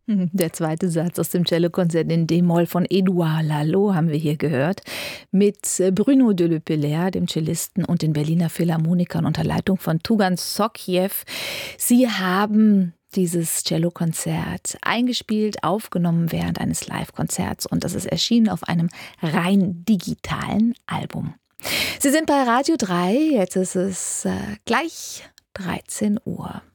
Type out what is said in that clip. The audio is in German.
Der zweite Satz aus dem Cellokonzert in D-Moll von Édouard Laloux haben wir hier gehört, mit Bruno de Le Pelaire, dem Cellisten, und den Berliner Philharmonikern unter Leitung von Tugan Sokjew. Sie haben dieses Cellokonzert eingespielt, aufgenommen während eines Live-Konzerts, und das ist erschienen auf einem rein digitalen Album. Sie sind bei Radio 3, jetzt ist es gleich 13 Uhr.